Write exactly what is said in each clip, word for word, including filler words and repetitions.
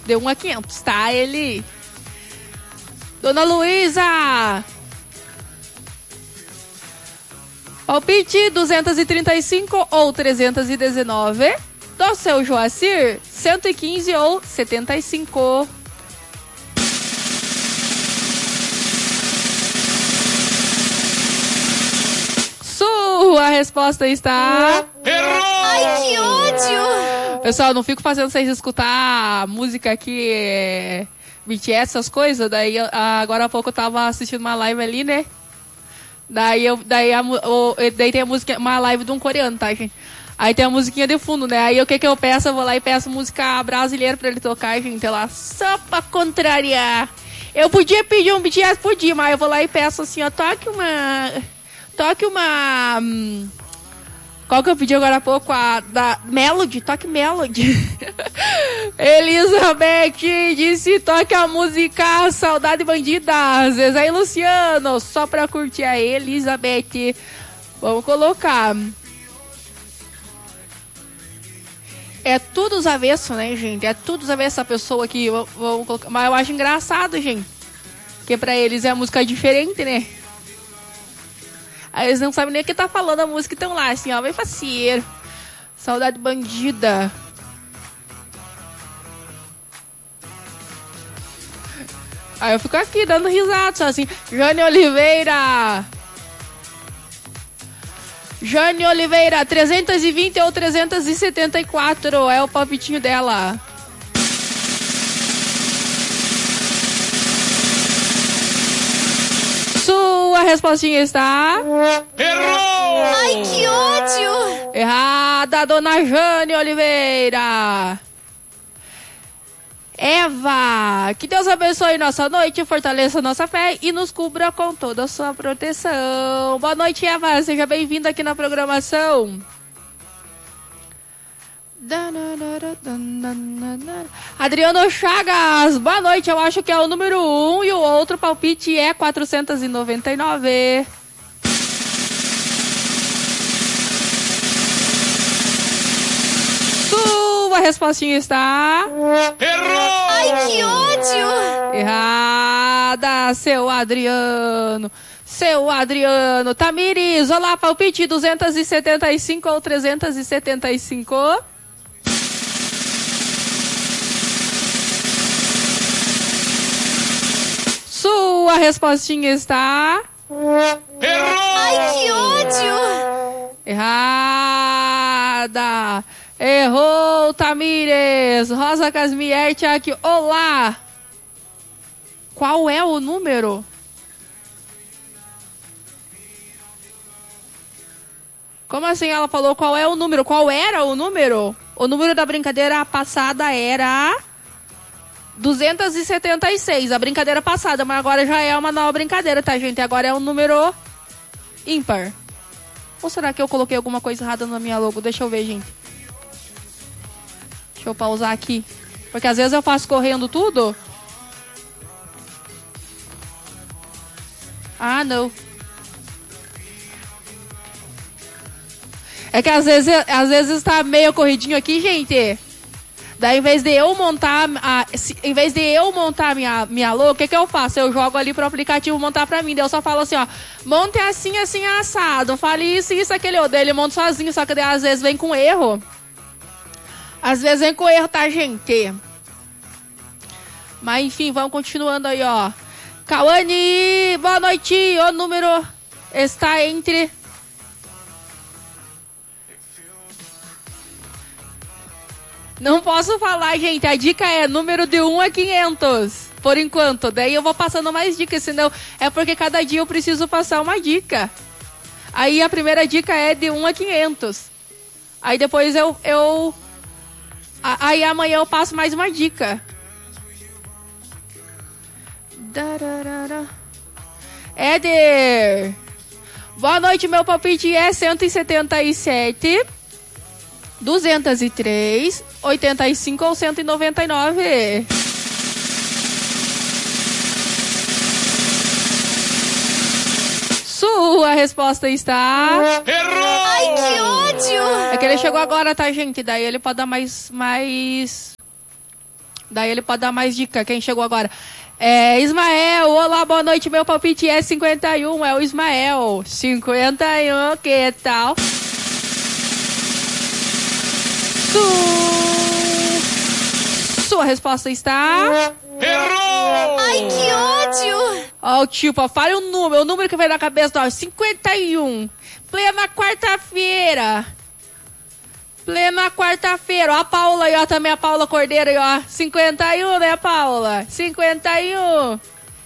De um a quinhentos, tá, ele? Dona Luísa! Palpite duzentos e trinta e cinco ou trezentos e dezenove. Do seu Joacir, cento e quinze ou setenta e cinco. Sua resposta está... Errou! Ai, que ódio! Pessoal, não fico fazendo vocês escutar a música aqui, é... B T S, essas coisas. Daí, agora há pouco eu tava assistindo uma live ali, né? Daí, eu, daí, a, o, daí tem a música, uma live de um coreano, tá, gente? Aí tem a musiquinha de fundo, né? Aí o que que eu peço? Eu vou lá e peço música brasileira pra ele tocar, gente. Lá, só pra contrariar. Eu podia pedir um B T S, podia, mas eu vou lá e peço assim, ó, toque uma... Toque uma... Hum, qual que eu pedi agora há pouco? A da Melody, toque Melody. Elizabeth disse, toque a música Saudade Bandida. Zezé e Luciano, só pra curtir a Elizabeth. Vamos colocar. É tudo os avessos, né, gente? É tudo os avessos essa pessoa aqui. Vamos colocar. Mas eu acho engraçado, gente. Porque pra eles é a música diferente, né? Aí eles não sabem nem o que tá falando a música e estão lá, assim, ó, bem faceiro. Saudade Bandida. Aí eu fico aqui dando risada, só assim. Jane Oliveira. Jane Oliveira, trezentos e vinte ou trezentos e setenta e quatro é o palpitinho dela. Sua respostinha está... Errou! Ai, que ódio! Errada, dona Jane Oliveira. Eva, que Deus abençoe nossa noite, fortaleça nossa fé e nos cubra com toda a sua proteção. Boa noite, Eva, seja bem-vinda aqui na programação. Adriano Chagas, boa noite, eu acho que é o número um e o outro palpite é quatrocentos e noventa e nove. Sua respostinha está... Errou! Ai, que ódio! Errada, seu Adriano. Seu Adriano. Tamires, olá, palpite duzentos e setenta e cinco ou trezentos e setenta e cinco. Sua respostinha está... Errou! Ai, que ódio! Errada. Errou, Tamires. Rosa Casmier, aqui. Olá. Qual é o número? Como assim ela falou qual é o número? Qual era o número? O número da brincadeira passada era duzentos e setenta e seis. A brincadeira passada, mas agora já é uma nova brincadeira, tá, gente? Agora é um número ímpar. Ou será que eu coloquei alguma coisa errada na minha logo? Deixa eu ver, gente. Deixa eu pausar aqui. Porque às vezes eu faço correndo tudo. Ah, não. É que às vezes, às vezes tá meio corridinho aqui, gente. Daí, em vez de eu montar a, se, em vez de eu montar minha, minha logo, o que que eu faço? Eu jogo ali pro aplicativo montar pra mim. Daí eu só falo assim, ó, monte assim, assim, assado. Fale isso, isso, aquele outro. Daí ele monta sozinho, só que daí, às vezes vem com erro. Às vezes vem com erro, tá, gente? Mas, enfim, vamos continuando aí, ó. Cauane, boa noite. O número está entre... Não posso falar, gente. A dica é número de um a quinhentos. Por enquanto. Daí eu vou passando mais dicas, senão... É porque cada dia eu preciso passar uma dica. Aí a primeira dica é de um a quinhentos. Aí depois eu... eu... Aí amanhã eu passo mais uma dica. Éder. Boa noite, meu palpite é cento e setenta e sete, duzentos e três, oitenta e cinco ou cento e noventa e nove. Sua resposta está... Errou! Ai, que ódio! É que ele chegou agora, tá, gente? Daí ele pode dar mais... mais... Daí ele pode dar mais dica, quem chegou agora. É, Ismael, olá, boa noite, meu palpite é cinquenta e um, é o Ismael. cinquenta e um, que tal? Su... Sua resposta está... Errou! Ai, que ódio! Ó, o tipo, fale o número, o número que vem na cabeça, ó, cinquenta e um. Plena quarta-feira. Plena quarta-feira. Ó, a Paula aí, ó, também a Paula Cordeiro aí, ó. cinquenta e um, né, Paula? cinquenta e um.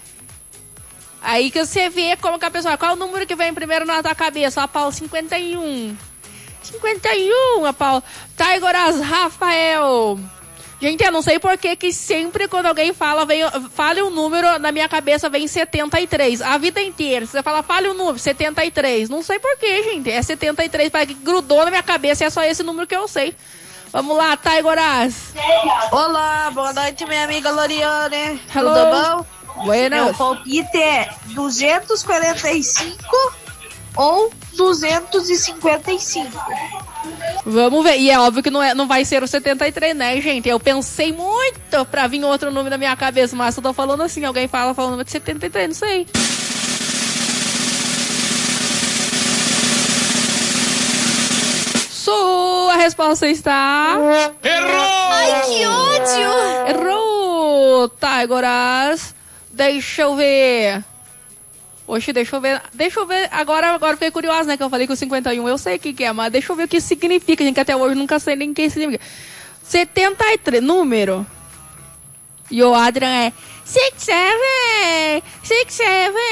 Aí que você vê como que a pessoa... Qual é o número que vem primeiro na tua cabeça? Ó, a Paula, cinquenta e um. cinquenta e um, a Paula. Taigoras Rafael. Gente, eu não sei por que que sempre quando alguém fala, vem, fale um número, na minha cabeça vem setenta e três. A vida inteira. Você fala, fale um número, setenta e três. Não sei por que, gente. É setenta e três, parece que grudou na minha cabeça e é só esse número que eu sei. Vamos lá, Taigoras. Olá, boa noite, minha amiga Loriane. Hello. Tudo bom? Buenas. Meu palpite é duzentos e quarenta e cinco ou duzentos e cinquenta e cinco. Vamos ver. E é óbvio que não, é, não vai ser o setenta e três, né, gente? Eu pensei muito pra vir outro número na minha cabeça, mas eu tô falando assim. Alguém fala falando número de setenta e três, não sei. Sua resposta está... Errou! Ai, que ódio! Errou! Taigoras. Deixa eu ver. Oxe, deixa eu ver. Deixa eu ver. Agora, agora fiquei curiosa, né? Que eu falei que o cinquenta e um eu sei o que, que é, mas deixa eu ver o que significa, gente, que até hoje eu nunca sei nem o que significa. setenta e três, número. E o Adrian é six seven, six seven.